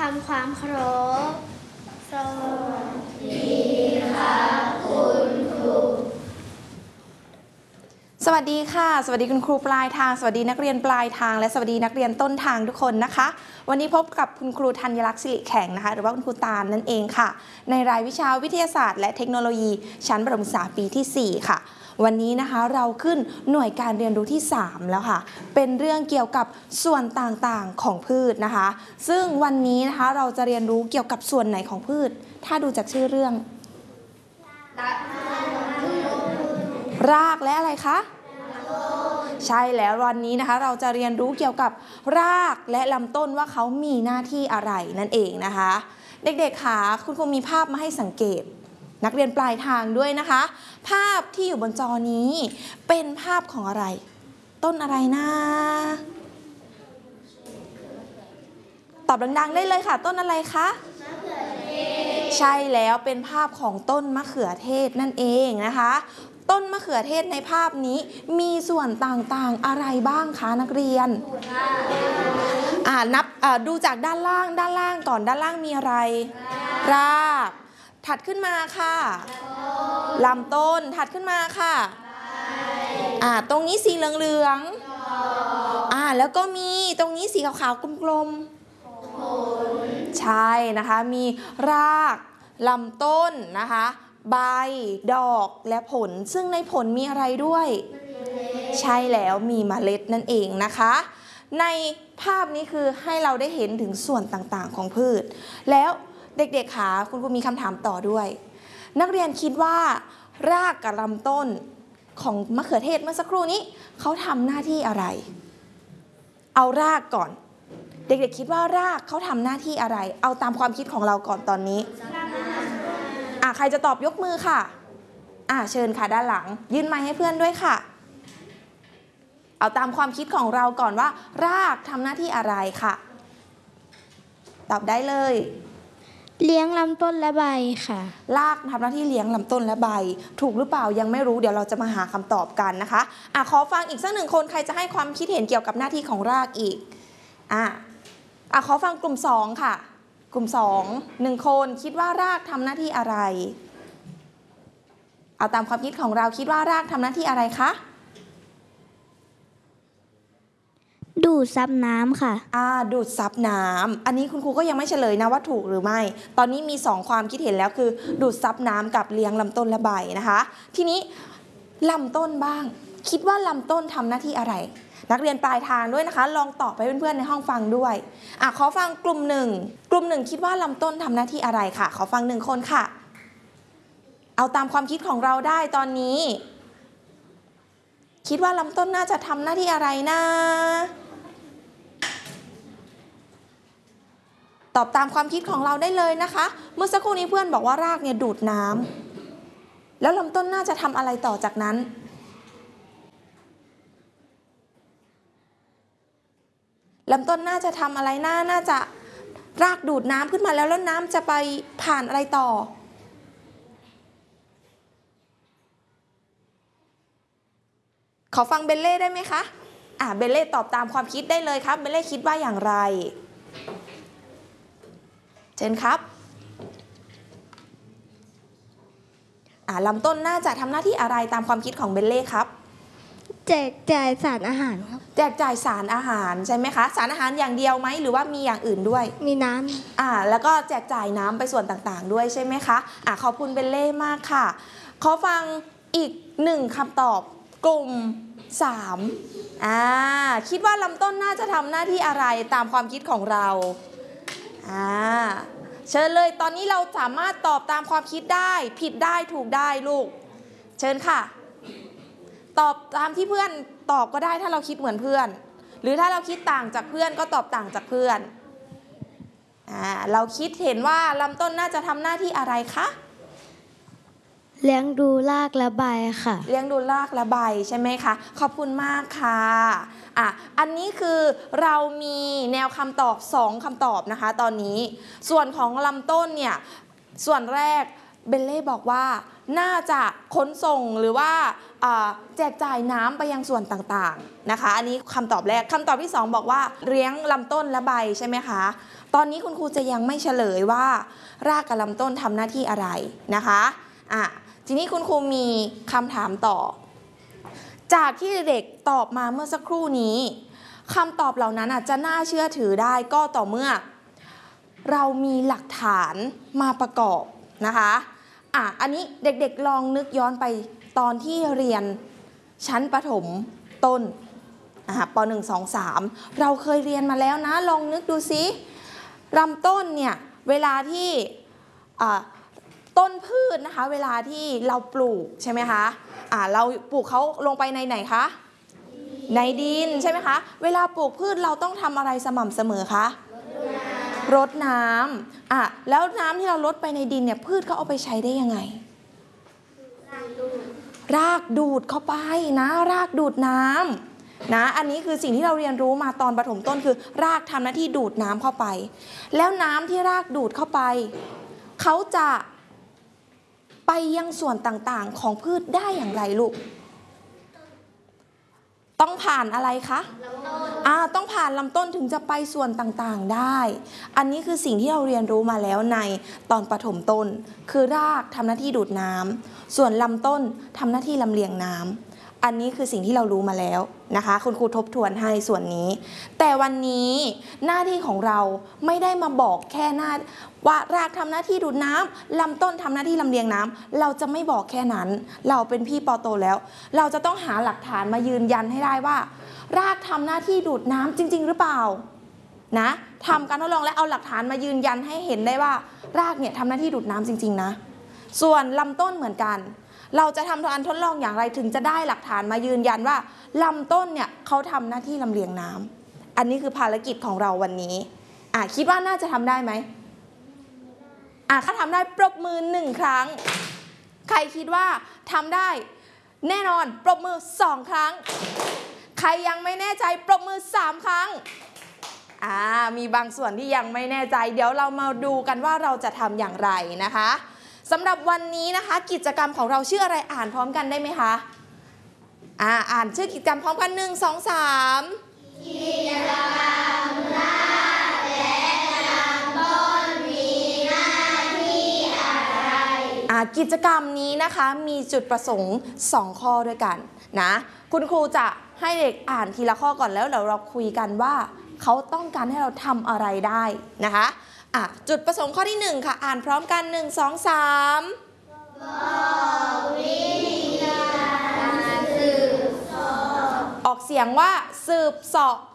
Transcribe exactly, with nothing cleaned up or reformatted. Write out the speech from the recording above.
ำความเคารพสวัสดีค่ะคุณครูสวัสดีค่ะสวัสดีคุณครูปลายทางสวัสดีนักเรียนปลายทางและสวัสดีนักเรียนต้นทางทุกคนนะคะวันนี้พบกับคุณครูธัญลักษณ์สิริแข็งนะคะหรือว่าคุณครูตาลนั่นเองค่ะในรายวิชาวิทยาศาสตร์และเทคโนโลยีชั้นประถมศึกษาปีที่สี่ค่ะวันนี้นะคะเราขึ้นหน่วยการเรียนรู้ที่สามแล้วค่ะเป็นเรื่องเกี่ยวกับส่วนต่างๆของพืชนะคะซึ่งวันนี้นะคะเราจะเรียนรู้เกี่ยวกับส่วนไหนของพืชถ้าดูจากชื่อเรื่องรากและอะไรคะใช่แล้ววันนี้นะคะเราจะเรียนรู้เกี่ยวกับรากและลำต้นว่าเขามีหน้าที่อะไรนั่นเองนะคะเด็กๆค่ะคุณครูมีภาพมาให้สังเกตนักเรียนปลายทางด้วยนะคะภาพที่อยู่บนจอนี้เป็นภาพของอะไรต้นอะไรนะตอบดังๆได้เลยค่ะต้นอะไรคะมะเขือเทศใช่แล้วเป็นภาพของต้นมะเขือเทศนั่นเองนะคะต้นมะเขือเทศในภาพนี้มีส่วนต่างๆอะไรบ้างคะนักเรียนอ่านับดูจากด้านล่างด้านล่างก่อนด้านล่างมีอะไรรากถัดขึ้นมาค่ะลำต้นถัดขึ้นมาค่ะอ่าตรงนี้สีเหลืองๆอ่าแล้วก็มีตรงนี้สีขาวๆกลมๆใช่นะคะมีรากลำต้นนะคะใบดอกและผลซึ่งในผลมีอะไรด้วยใช่แล้วมีเมล็ดนั่นเองนะคะในภาพนี้คือให้เราได้เห็นถึงส่วนต่างๆของพืชแล้วเด็กๆค่ะคุณครูมีคำถามต่อด้วยนักเรียนคิดว่ารากกับลำต้นของมะเขือเทศเมื่อสักครู่นี้เขาทำหน้าที่อะไรเอารากก่อนเด็กๆคิดว่ารากเขาทำหน้าที่อะไรเอาตามความคิดของเราก่อนตอนนี้อ่ะใครจะตอบยกมือค่ะอ่ะเชิญค่ะด้านหลังยื่นไมค์ให้เพื่อนด้วยค่ะเอาตามความคิดของเราก่อนว่ารากทำหน้าที่อะไรค่ะตอบได้เลยเลี้ยงลำต้นและใบค่ะรากทำหน้าที่เลี้ยงลำต้นและใบถูกหรือเปล่ายังไม่รู้เดี๋ยวเราจะมาหาคำตอบกันนะคะอ่ะขอฟังอีกสักหนึ่งคนใครจะให้ความคิดเห็นเกี่ยวกับหน้าที่ของรากอีกอ่ะอ่ะขอฟังกลุ่มสองค่ะกลุ่มสองหนึ่งคนคิดว่ารากทำหน้าที่อะไรเอาตามความคิดของเราคิดว่ารากทำหน้าที่อะไรคะดูดซับน้ำค่ะอ่าดูดซับน้ำอันนี้คุณครูก็ยังไม่เฉลยนะว่าถูกหรือไม่ตอนนี้มีสองความคิดเห็นแล้วคือดูดซับน้ำกับเลี้ยงลำต้นและใบนะคะทีนี้ลำต้นบ้างคิดว่าลำต้นทำหน้าที่อะไรนักเรียนปลายทางด้วยนะคะลองตอบให้เพื่อนๆในห้องฟังด้วยอ่ะขอฟังกลุ่มหนึ่งกลุ่มหนึ่งคิดว่าลำต้นทำหน้าที่อะไรค่ะขอฟังหนึ่งคนค่ะเอาตามความคิดของเราได้ตอนนี้คิดว่าลำต้นน่าจะทำหน้าที่อะไรนะตอบตามความคิดของเราได้เลยนะคะเมื่อสักครู่นี้เพื่อนบอกว่ารากเนี่ยดูดน้ำแล้วลำต้นน่าจะทำอะไรต่อจากนั้นลำต้นน่าจะทำอะไรน่าน่าจะรากดูดน้ำขึ้นมาแล้วแล้วน้ำจะไปผ่านอะไรต่อขอฟังเบลเล่ได้ไหมคะอ่ะเบลเล่ตอบตามความคิดได้เลยครับเบลเล่คิดว่าอย่างไรเชิญครับอ่าลำต้นน่าจะทำหน้าที่อะไรตามความคิดของเบลเล่ครับแจกจ่ายสารอาหารครับแจกจ่ายสารอาหารใช่ไหมคะสารอาหารอย่างเดียวไหมหรือว่ามีอย่างอื่นด้วยมีน้ำอ่าแล้วก็แจกจ่ายน้ำไปส่วนต่างๆด้วยใช่ไหมคะอ่าขอบคุณเบลเล่มากค่ะขอฟังอีกหนึ่งคำตอบกลุ่มสามอ่าคิดว่าลำต้นน่าจะทำหน้าที่อะไรตามความคิดของเราอ่าเชิญเลยตอนนี้เราสามารถตอบตามความคิดได้ผิดได้ถูกได้ลูกเชิญค่ะตอบตามที่เพื่อนตอบก็ได้ถ้าเราคิดเหมือนเพื่อนหรือถ้าเราคิดต่างจากเพื่อนก็ตอบต่างจากเพื่อนอ่าเราคิดเห็นว่าลำต้นน่าจะทำหน้าที่อะไรคะเลี้ยงดูรากและใบค่ะเลี้ยงดูรากและใบใช่ไหมคะขอบคุณมากค่ะอ่ะอันนี้คือเรามีแนวคำตอบสองคำตอบนะคะตอนนี้ส่วนของลำต้นเนี่ยส่วนแรกเบลเล่บอกว่าน่าจะขนส่งหรือว่าแจกจ่ายน้ำไปยังส่วนต่างๆนะคะอันนี้คำตอบแรกคำตอบที่สองบอกว่าเลี้ยงลำต้นและใบใช่ไหมคะตอนนี้คุณครูจะยังไม่เฉลยว่ารากกับลำต้นทำหน้าที่อะไรนะคะอ่ะทีนี้คุณครูมีคำถามต่อจากที่เด็กตอบมาเมื่อสักครู่นี้คำตอบเหล่านั้นจะน่าเชื่อถือได้ก็ต่อเมื่อเรามีหลักฐานมาประกอบนะคะอ่ะอันนี้เด็กๆลองนึกย้อนไปตอนที่เรียนชั้นประถมต้นนะคะป หนึ่ง สอง สามเราเคยเรียนมาแล้วนะลองนึกดูซิลำต้นเนี่ยเวลาที่ต้นพืชนะคะเวลาที่เราปลูกใช่ไหมคะอ่ะเราปลูกเขาลงไปในไหนคะในดินใช่ไหมคะเวลาปลูกพืชเราต้องทำอะไรสม่ำเสมอคะรดน้ำอ่ะแล้วน้ำที่เราลดไปในดินเนี่ยพืชเขาเอาไปใช้ได้ยังไงรากดูดเข้าไปนะรากดูดน้ำนะอันนี้คือสิ่งที่เราเรียนรู้มาตอนประถมต้นคือรากทำหน้าที่ดูดน้ำเข้าไปแล้วน้ำที่รากดูดเข้าไปเขาจะไปยังส่วนต่างๆของพืชได้อย่างไรลูกต้องผ่านอะไรคะอ่าต้องผ่านลำต้นถึงจะไปส่วนต่างๆได้อันนี้คือสิ่งที่เราเรียนรู้มาแล้วในตอนประถมต้นคือรากทำหน้าที่ดูดน้ำส่วนลำต้นทำหน้าที่ลำเลียงน้ำอันนี้คือสิ่งที่เรารู้มาแล้วนะคะคุณครูทบทวนให้ส่วนนี้แต่วันนี้หน้าที่ของเราไม่ได้มาบอกแค่หน้าว่ารากทำหน้าที่ดูดน้ำลำต้นทำหน้าที่ลำเลียงน้ำเราจะไม่บอกแค่นั้นเราเป็นพี่ป.โตแล้วเราจะต้องหาหลักฐานมายืนยันให้ได้ว่ารากทำหน้าที่ดูดน้ำจริงๆหรือเปล่านะทำการทดลองและเอาหลักฐานมายืนยันให้เห็นได้ว่ารากเนี่ยทำหน้าที่ดูดน้ำจริงๆนะส่วนลำต้นเหมือนกันเราจะทำการทดลองอย่างไรถึงจะได้หลักฐานมายืนยันว่าลำต้นเนี่ยเขาทำหน้าที่ลำเลียงน้ำอันนี้คือภารกิจของเราวันนี้อ่ะคิดว่าน่าจะทำได้ไหมอ่ะถ้าทำได้ปรบมือหนึ่งครั้งใครคิดว่าทำได้แน่นอนปรบมือสองครั้งใครยังไม่แน่ใจปรบมือสามครั้งอ่ามีบางส่วนที่ยังไม่แน่ใจเดี๋ยวเรามาดูกันว่าเราจะทำอย่างไรนะคะสำหรับวันนี้นะคะกิจกรรมของเราชื่ออะไรอ่านพร้อมกันได้ไหมคะอ่าอ่านชื่อกิจกรรมพร้อมกันหนึ่งสองสามกิจกรรมรากและลำต้นมีหน้าที่อะไรอ่ากิจกรรมนี้นะคะมีจุดประสงค์สองข้อด้วยกันนะคุณครูจะให้เด็กอ่านทีละข้อก่อนแล้วเดี๋ยวเราคุยกันว่าเขาต้องการให้เราทำอะไรได้นะคะอ่ะจุดประสงค์ข้อที่หนึ่งค่ะอ่านพร้อมกันหนึ่ง สอง สามบอกวิธีการสืบเสาะออกเสียงว่าสืบเสาะ